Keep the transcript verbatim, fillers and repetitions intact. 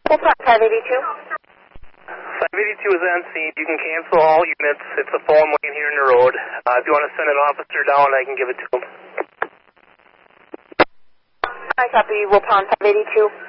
We'll talk five eighty-two. five eighty-two is on scene. You can cancel all units. It's a phone line here in the road. Uh, if you want to send an officer down, I can give it to him. I copy. We'll pound five eighty-two.